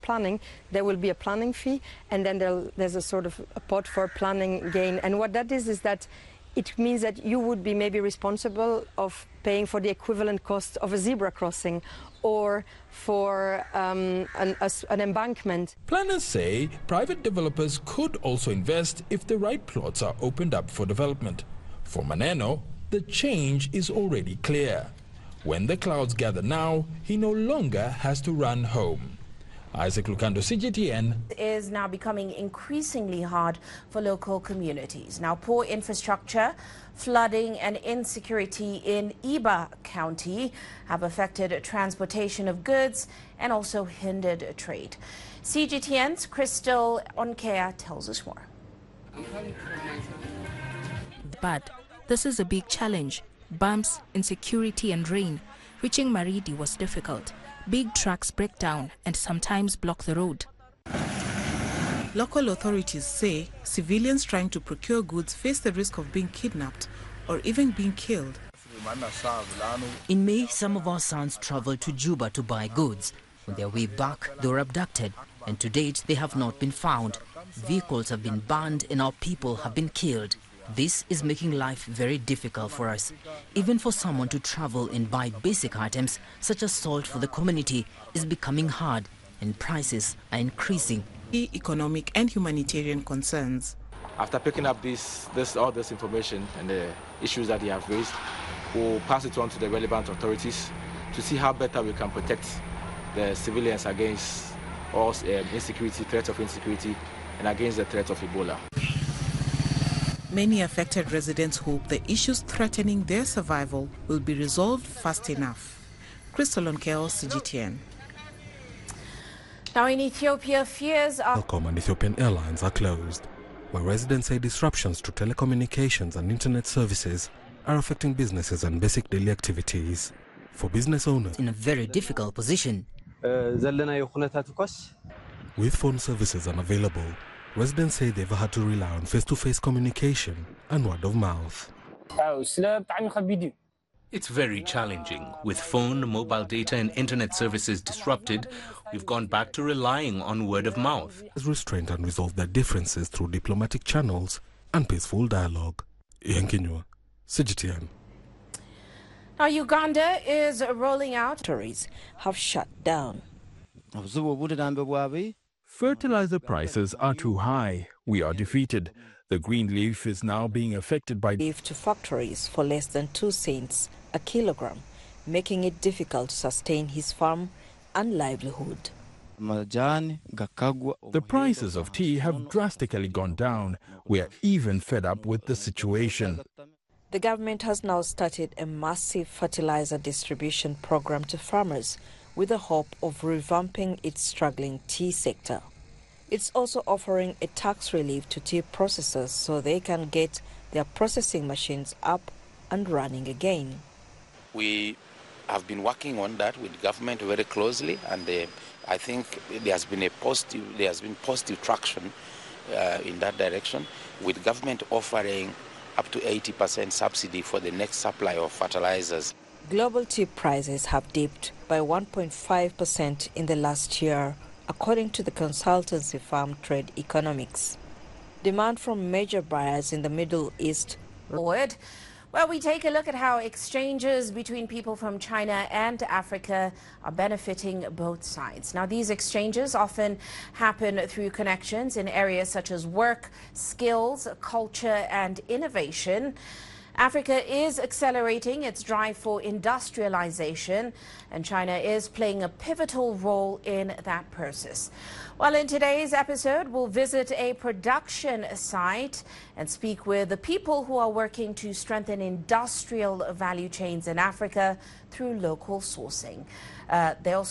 planning, there will be a planning fee, and then there's a sort of a pot for planning gain. And what that is that it means that you would be maybe responsible of paying for the equivalent cost of a zebra crossing or for an embankment. Planners say private developers could also invest if the right plots are opened up for development. For Maneno, the change is already clear. When the clouds gather now, he no longer has to run home. Isaac Lukando, CGTN. Is now becoming increasingly hard for local communities. Now, poor infrastructure, flooding and insecurity in Iba County have affected transportation of goods and also hindered trade. CGTN's Crystal Onkea tells us more. But this is a big challenge. Bumps, insecurity and rain. Reaching Maridi was difficult. Big trucks break down and sometimes block the road. Local authorities say civilians trying to procure goods face the risk of being kidnapped or even being killed. In May, some of our sons traveled to Juba to buy goods. On their way back, they were abducted, and to date they have not been found. Vehicles have been burned and our people have been killed. This is making life very difficult for us. Even for someone to travel and buy basic items such as salt for the community is becoming hard, and prices are increasing. Economic and humanitarian concerns. After picking up all this information and the issues that you have raised, we'll pass it on to the relevant authorities to see how better we can protect the civilians against all insecurity, threats of insecurity, and against the threat of Ebola. Many affected residents hope the issues threatening their survival will be resolved fast enough. Crystal Onkeo, CGTN. Now in Ethiopia, fears are... Telkom and Ethiopian Airlines are closed, where residents say disruptions to telecommunications and internet services are affecting businesses and basic daily activities. For business owners in a very difficult position. With phone services unavailable, residents say they've had to rely on face-to-face communication and word of mouth. It's very challenging. With phone, mobile data and internet services disrupted, we've gone back to relying on word of mouth. Has restrained and resolved their differences through diplomatic channels and peaceful dialogue. Ian Kinyua, CGTN. Now Uganda is rolling out... Factories have shut down. Fertilizer prices are too high. We are defeated. The green leaf is now being affected by... Leaf to factories for less than 2 cents a kilogram, making it difficult to sustain his farm and livelihood. The prices of tea have drastically gone down. We are even fed up with the situation. The government has now started a massive fertilizer distribution program to farmers with the hope of revamping its struggling tea sector. It's also offering a tax relief to tea processors so they can get their processing machines up and running again. We have been working on that with government very closely, and I think there has been positive traction in that direction, with government offering up to 80% subsidy for the next supply of fertilizers. Global tea prices have dipped by 1.5% in the last year, according to the consultancy firm Trade Economics. Demand from major buyers in the Middle East. Forward. Well, we take a look at how exchanges between people from China and Africa are benefiting both sides. Now, these exchanges often happen through connections in areas such as work, skills, culture, and innovation. Africa is accelerating its drive for industrialization, and China is playing a pivotal role in that process. Well, in today's episode, we'll visit a production site and speak with the people who are working to strengthen industrial value chains in Africa through local sourcing. They also